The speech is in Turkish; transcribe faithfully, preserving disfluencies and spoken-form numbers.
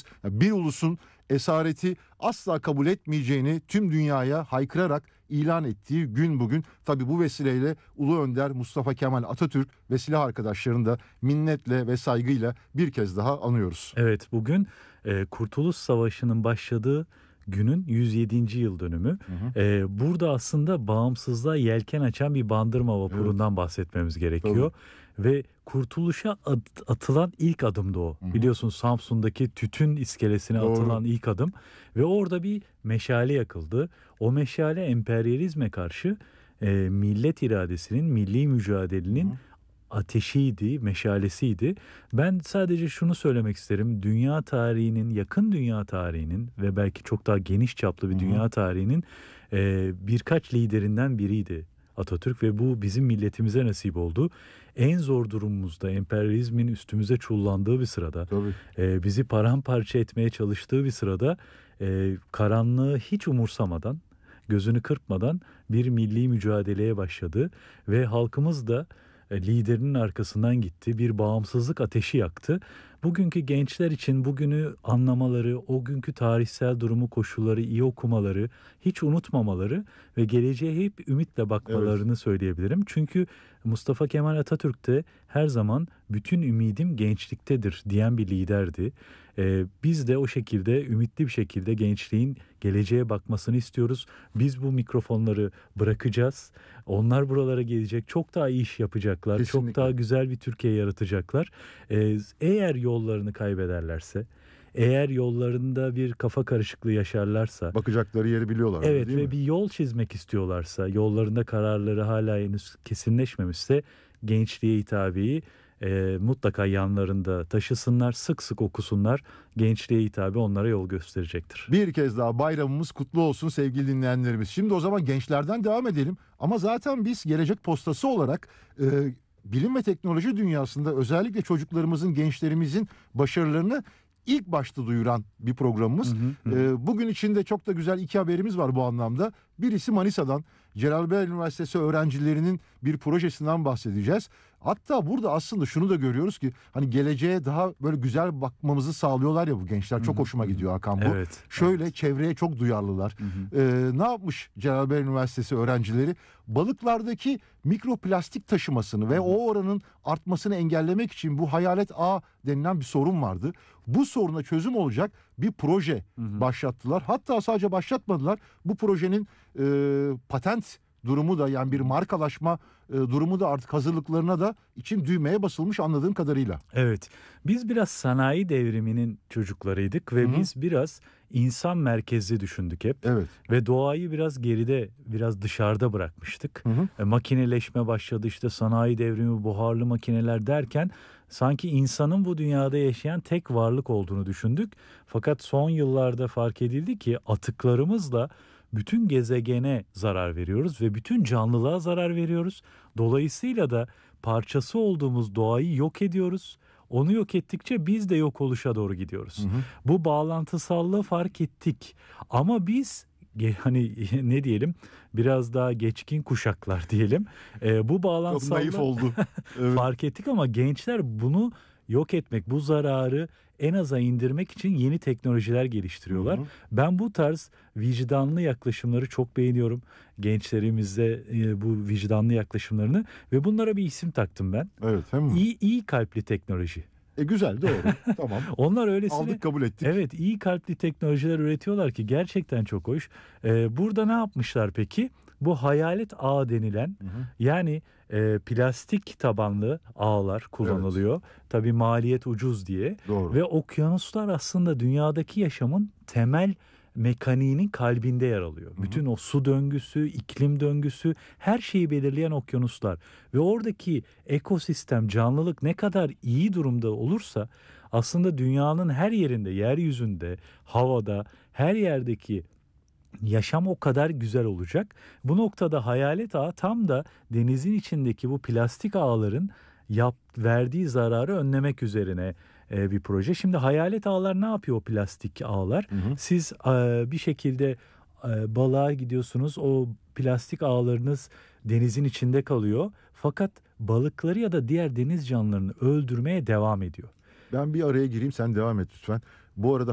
diyebiliriz. Bir ulusun esareti asla kabul etmeyeceğini tüm dünyaya haykırarak ilan ettiği gün bugün. Tabii bu vesileyle Ulu Önder Mustafa Kemal Atatürk ve silah arkadaşlarını da minnetle ve saygıyla bir kez daha anıyoruz. Evet, bugün e, Kurtuluş Savaşı'nın başladığı günün yüz yedinci yıl dönümü. Hı hı. E, burada aslında bağımsızlığa yelken açan bir bandırma vapurundan evet. bahsetmemiz gerekiyor. Tabii. Ve kurtuluşa at, atılan ilk adımdı o. Hı hı. Biliyorsunuz Samsun'daki tütün iskelesine Doğru. atılan ilk adım. Ve orada bir meşale yakıldı. O meşale emperyalizme karşı e, millet iradesinin, milli mücadelenin... Hı hı. ateşiydi, meşalesiydi. Ben sadece şunu söylemek isterim. Dünya tarihinin, yakın dünya tarihinin ve belki çok daha geniş çaplı bir Hı-hı. dünya tarihinin e, birkaç liderinden biriydi Atatürk ve bu bizim milletimize nasip oldu. En zor durumumuzda, emperyalizmin üstümüze çullandığı bir sırada, e, bizi paramparça etmeye çalıştığı bir sırada e, karanlığı hiç umursamadan, gözünü kırpmadan bir milli mücadeleye başladı ve halkımız da liderinin arkasından gitti. Bir bağımsızlık ateşi yaktı. Bugünkü gençler için bugünü anlamaları, o günkü tarihsel durumu, koşulları iyi okumaları, hiç unutmamaları ve geleceğe hep ümitle bakmalarını evet. söyleyebilirim. Çünkü Mustafa Kemal Atatürk de her zaman bütün ümidim gençliktedir diyen bir liderdi. Ee, biz de o şekilde ümitli bir şekilde gençliğin geleceğe bakmasını istiyoruz. Biz bu mikrofonları bırakacağız. Onlar buralara gelecek. Çok daha iyi iş yapacaklar. Kesinlikle. Çok daha güzel bir Türkiye yaratacaklar. Ee, eğer yollarını kaybederlerse, eğer yollarında bir kafa karışıklığı yaşarlarsa, bakacakları yeri biliyorlar. Evet değil ve mi? bir yol çizmek istiyorlarsa, yollarında kararları hala henüz kesinleşmemişse gençliğe hitabeyi e, mutlaka yanlarında taşısınlar, sık sık okusunlar. Gençliğe hitabe onlara yol gösterecektir. Bir kez daha bayramımız kutlu olsun sevgili dinleyenlerimiz. Şimdi o zaman gençlerden devam edelim. Ama zaten biz Gelecek Postası olarak e, bilim ve teknoloji dünyasında özellikle çocuklarımızın, gençlerimizin başarılarını ilk başta duyuran bir programımız. Hı hı hı. Ee, bugün içinde çok da güzel iki haberimiz var bu anlamda. Birisi Manisa'dan, Celal Bayar Üniversitesi öğrencilerinin bir projesinden bahsedeceğiz. Hatta burada aslında şunu da görüyoruz ki hani geleceğe daha böyle güzel bakmamızı sağlıyorlar ya bu gençler. Çok hoşuma gidiyor Hakan bu. Evet, Şöyle evet. çevreye çok duyarlılar. Hı hı. Ee, ne yapmış Celal Bayar Üniversitesi öğrencileri? Balıklardaki mikroplastik taşımasını ve o oranın artmasını engellemek için bu hayalet ağ denilen bir sorun vardı. Bu soruna çözüm olacak bir proje hı hı. başlattılar. Hatta sadece başlatmadılar. Bu projenin e, patent durumu da yani bir markalaşma e, durumu da artık hazırlıklarına da için düğmeye basılmış anladığım kadarıyla. Evet. Biz biraz sanayi devriminin çocuklarıydık ve Hı-hı. biz biraz insan merkezli düşündük hep. Evet. Ve doğayı biraz geride, biraz dışarıda bırakmıştık. E, makineleşme başladı, işte sanayi devrimi, buharlı makineler derken sanki insanın bu dünyada yaşayan tek varlık olduğunu düşündük. Fakat son yıllarda fark edildi ki atıklarımızla bütün gezegene zarar veriyoruz ve bütün canlılığa zarar veriyoruz. Dolayısıyla da parçası olduğumuz doğayı yok ediyoruz. Onu yok ettikçe biz de yok oluşa doğru gidiyoruz. Hı hı. Bu bağlantısallığı fark ettik. Ama biz hani ne diyelim biraz daha geçkin kuşaklar diyelim. E, bu bağlantısallığı çok naif oldu. Evet. fark ettik ama gençler bunu yok etmek, bu zararı en aza indirmek için yeni teknolojiler geliştiriyorlar. Hı hı. Ben bu tarz vicdanlı yaklaşımları çok beğeniyorum. Gençlerimizde e, bu vicdanlı yaklaşımlarını ve bunlara bir isim taktım ben. Evet, hem İyi, iyi kalpli teknoloji. E güzel, doğru. Tamam. Onlar öylesine aldık, kabul ettik. Evet, iyi kalpli teknolojiler üretiyorlar ki gerçekten çok hoş. Ee, burada ne yapmışlar peki? Bu hayalet ağ denilen hı hı. yani e, plastik tabanlı ağlar kullanılıyor. Evet. Tabii maliyet ucuz diye. Doğru. Ve okyanuslar aslında dünyadaki yaşamın temel mekaniğinin kalbinde yer alıyor. Hı hı. Bütün o su döngüsü, iklim döngüsü, her şeyi belirleyen okyanuslar. Ve oradaki ekosistem, canlılık ne kadar iyi durumda olursa aslında dünyanın her yerinde, yeryüzünde, havada, her yerdeki yaşam o kadar güzel olacak. Bu noktada hayalet ağı tam da denizin içindeki bu plastik ağların yap, verdiği zararı önlemek üzerine e, bir proje. Şimdi hayalet ağlar ne yapıyor, o plastik ağlar? Hı hı. Siz e, bir şekilde e, balığa gidiyorsunuz, o plastik ağlarınız denizin içinde kalıyor. Fakat balıkları ya da diğer deniz canlılarını öldürmeye devam ediyor. Ben bir araya gireyim, sen devam et lütfen. Bu arada